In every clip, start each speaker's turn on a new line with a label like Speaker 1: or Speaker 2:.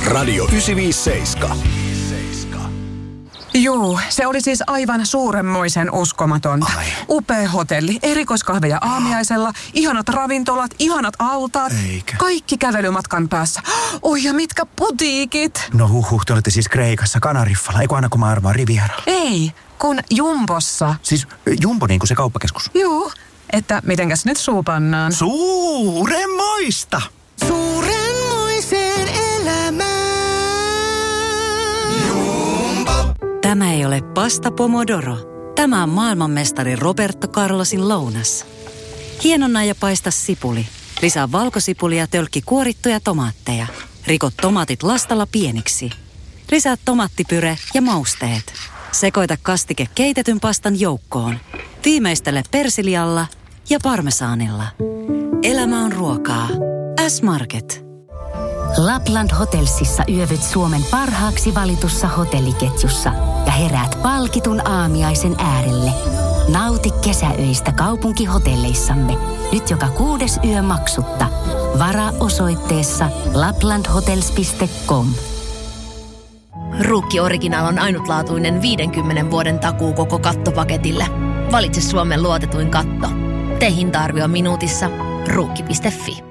Speaker 1: Radio 957.
Speaker 2: Juu, se oli siis aivan suuremmoisen uskomatonta.
Speaker 1: Ai.
Speaker 2: Upea hotelli, erikoiskahveja aamiaisella, ihanat ravintolat, ihanat altaat.
Speaker 1: Eikä.
Speaker 2: Kaikki kävelymatkan päässä. Oi ja mitkä putiikit.
Speaker 3: No te olette siis Kreikassa, Kanariffalla, eikö aina kun mä arvaan Rivieralla?
Speaker 2: Ei, kun Jumbossa.
Speaker 3: Siis Jumbo niin kuin se kauppakeskus.
Speaker 2: Juu, että mitenkäs nyt suupannaan?
Speaker 3: Suuremmoista!
Speaker 4: Suurenmoiseen elämään.
Speaker 5: Tämä ei ole pasta pomodoro. Tämä on maailmanmestari Roberto Carlosin lounas. Hienonna ja paista sipuli. Lisää valkosipulia, tölkki kuorittuja tomaatteja. Riko tomaatit lastalla pieniksi. Lisää tomaattipyre ja mausteet. Sekoita kastike keitetyn pastan joukkoon. Viimeistele persilialla ja parmesaanilla. Elämä on ruokaa. S-Market.
Speaker 6: Lapland Hotelsissa yövyt Suomen parhaaksi valitussa hotelliketjussa ja heräät palkitun aamiaisen äärelle. Nauti kesäöistä kaupunkihotelleissamme. Nyt joka 6. yö maksutta. Varaa osoitteessa laplandhotels.com.
Speaker 7: Ruukki Original on ainutlaatuinen 50 vuoden takuu koko kattopaketille. Valitse Suomen luotetuin katto. Tee hinta-arvio minuutissa. Ruukki.fi.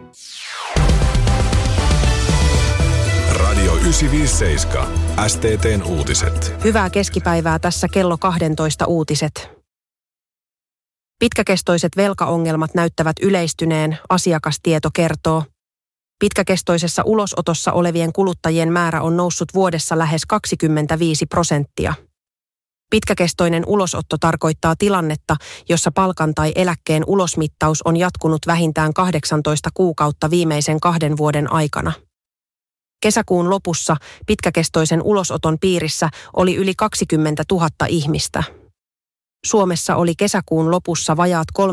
Speaker 1: Radio 957. STT:n uutiset.
Speaker 8: Hyvää keskipäivää, tässä kello 12 uutiset. Pitkäkestoiset velkaongelmat näyttävät yleistyneen, asiakastieto kertoo. Pitkäkestoisessa ulosotossa olevien kuluttajien määrä on noussut vuodessa lähes 25%. Pitkäkestoinen ulosotto tarkoittaa tilannetta, jossa palkan tai eläkkeen ulosmittaus on jatkunut vähintään 18 kuukautta viimeisen 2 vuoden aikana. Kesäkuun lopussa pitkäkestoisen ulosoton piirissä oli yli 20 000 ihmistä. Suomessa oli kesäkuun lopussa vajaat